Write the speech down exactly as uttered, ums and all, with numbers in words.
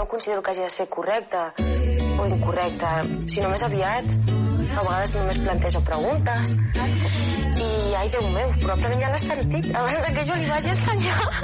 no considero que hagi de ser correcta o incorrecta, sinó més aviat a vegades només plantejo preguntes i, ai, Déu meu, probablement ja l'has sentit abans que jo li vagi ensenyar.